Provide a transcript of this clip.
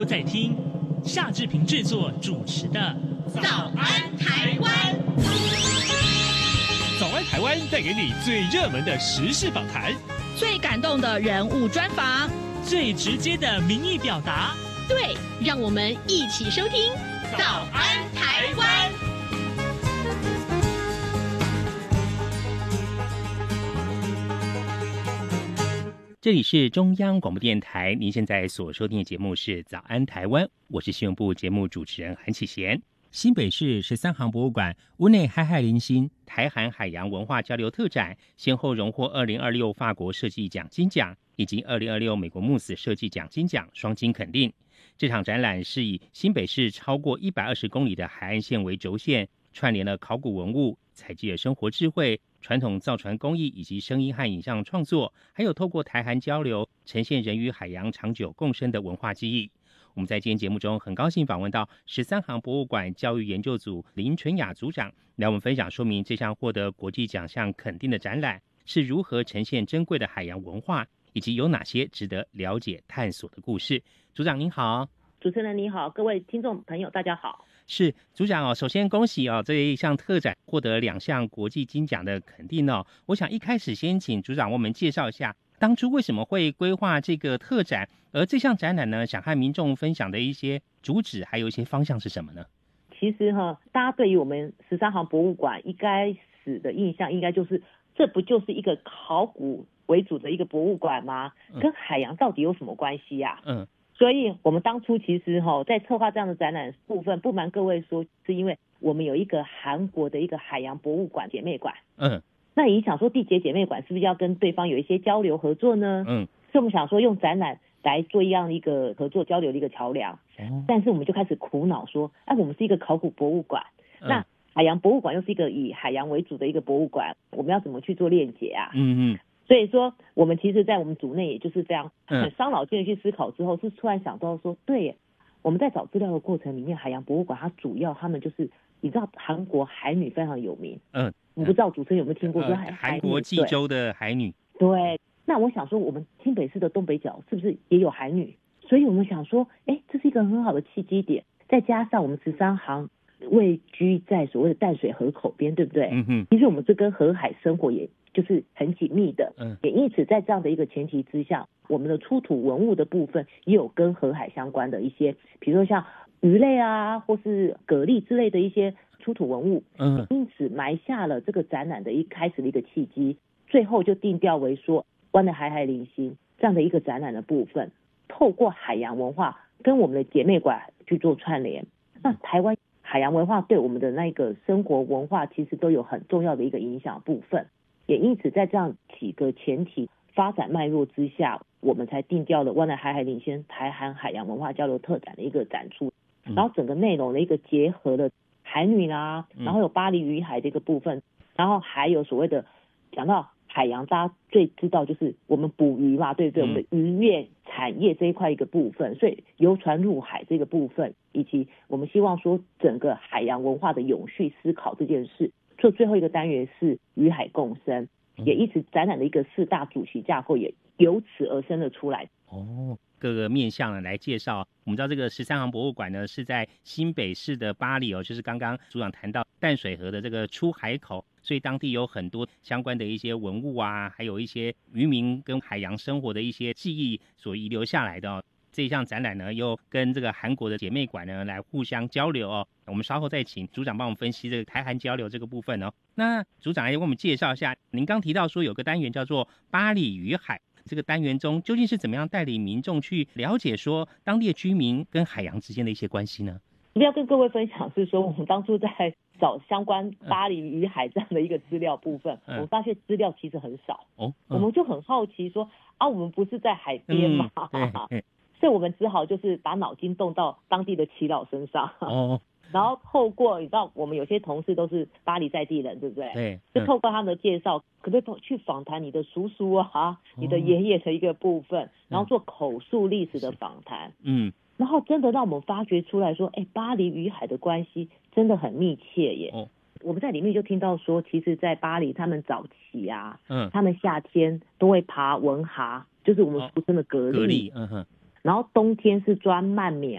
都在听夏志平制作主持的《 早安台湾》。 早安台湾带给你最热门的时事访谈， 最感动的人物专访， 最直接的民意表达。 对，让我们一起收听《早安台湾》。 这里是中央广播电台，您现在所收听的节目是《早安台湾》，我是新闻部节目主持人韩启贤。新北市13行博物馆屋内海海零星台韩海洋文化交流特展，先后荣获2026法国设计奖金奖以及2026美国慕斯设计奖金奖双金肯定。这场展览是以新北市超过120公里的海岸线为轴线，串联了考古文物、采集的生活智慧、传统造船工艺以及声音和影像创作，还有透过台韩交流，呈现人与海洋长久共生的文化记忆。我们在今天节目中很高兴访问到13行博物馆教育研究组林纯雅组长，来我们分享说明这项获得国际奖项肯定的展览是如何呈现珍贵的海洋文化，以及有哪些值得了解探索的故事。组长您好。 主持人你好，各位听众朋友大家好。 是组长首先恭喜这一项特展获得2项国际金奖的肯定我想一开始先请组长为我们介绍一下当初为什么会规划这个特展，而这项展览呢，想和民众分享的一些主旨还有一些方向是什么呢？ 其实大家对于我们13行博物馆一开始的印象应该就是这不就是一个考古为主的一个博物馆吗？跟海洋到底有什么关系啊？所以我们当初其实在策划这样的展览部分，不瞒各位说，是因为我们有一个韩国的一个海洋博物馆姐妹馆。那你想说缔结姐妹馆是不是要跟对方有一些交流合作呢？所以我们想说用展览来做一样一个合作交流的一个桥梁。但是我们就开始苦恼说，我们是一个考古博物馆，那海洋博物馆又是一个以海洋为主的一个博物馆，我们要怎么去做链接啊？所以说我们其实在我们组内也就是这样很伤脑筋的去思考之后，是突然想到说，对耶，我们在找资料的过程里面，海洋博物馆它主要他们就是你知道韩国海女非常有名。我不知道主持人有没有听过说韩国济州的海女。 对，那我想说我们新北市的东北角是不是也有海女？所以我们想说这是一个很好的契机点，再加上我们13行位居在所谓的淡水河口边，对不对？其实我们这跟河海生活也就是很紧密的。也因此在这样的一个前提之下，我们的出土文物的部分也有跟河海相关的一些，比如说像鱼类啊或是蛤蜊之类的一些出土文物。因此埋下了这个展览的一开始的一个契机，最后就定调为说湾的海海零星这样的一个展览的部分，透过海洋文化跟我们的姐妹馆去做串联。那台湾海洋文化对我们的那个生活文化其实都有很重要的一个影响部分，也因此在这样几个前提发展脉络之下，我们才定调了湾的海海领先台韩海洋文化交流特展的一个展出。然后整个内容的一个结合了海女啦，然后有巴黎渔海的一个部分，然后还有所谓的讲到海洋，大家最知道就是我们捕鱼嘛，对不对？我们的渔业产业这一块一个部分，所以游船入海这个部分，以及我们希望说整个海洋文化的永续思考这件事，做最后一个单元是与海共生，也因此展览的一个4大主题架构也由此而生了出来。 各个面向呢来介绍。我们知道这个13行博物馆呢是在新北市的八里就是刚刚组长谈到淡水河的这个出海口，所以当地有很多相关的一些文物啊，还有一些渔民跟海洋生活的一些记忆所遗留下来的这一项展览呢，又跟这个韩国的姐妹馆呢来互相交流我们稍后再请组长帮我们分析这个台韩交流这个部分那组长来为我们介绍一下，您刚提到说有个单元叫做巴里渔海，这个单元中究竟是怎么样带领民众去了解说当地的居民跟海洋之间的一些关系呢？ 要跟各位分享是说，我们当初在找相关巴黎渔海这样的一个资料部分，我们发现资料其实很少。我们就很好奇说我们不是在海边吗？所以我们只好就是把脑筋动到当地的耆老身上。然后透过你知道我们有些同事都是巴黎在地人，对不对？ 对， 就透过他们的介绍，可不可以去访谈你的叔叔啊，你的爷爷的一个部分，然后做口述历史的访谈。然后真的让我们发掘出来说，巴黎与海的关系真的很密切耶。我们在里面就听到说，其实在巴黎他们早期啊，他们夏天都会爬文蛤，就是我们俗称的蛤蜊。 然后冬天是专慢苗。